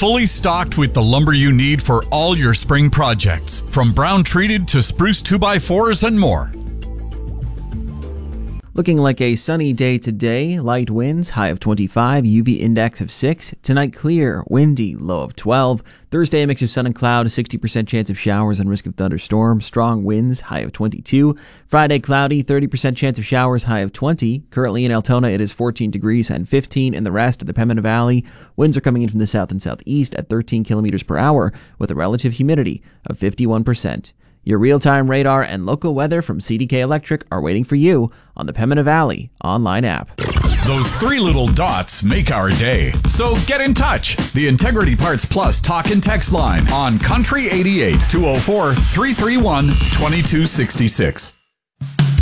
Fully stocked with the lumber you need for all your spring projects, from brown treated to spruce 2x4s and more. Looking like a sunny day today. Light winds, high of 25, UV index of 6. Tonight clear, windy, low of 12. Thursday a mix of sun and cloud, 60% chance of showers and risk of thunderstorms. Strong winds, high of 22. Friday cloudy, 30% chance of showers, high of 20. Currently in Altona it is 14 degrees and 15 in the rest of the Pembina Valley. Winds are coming in from the south and southeast at 13 kilometers per hour with a relative humidity of 51%. Your real-time radar and local weather from CDK Electric are waiting for you on the Pembina Valley online app. Those three little dots make our day. So get in touch. The Integrity Parts Plus talk and text line on Country 88 204 331 2266.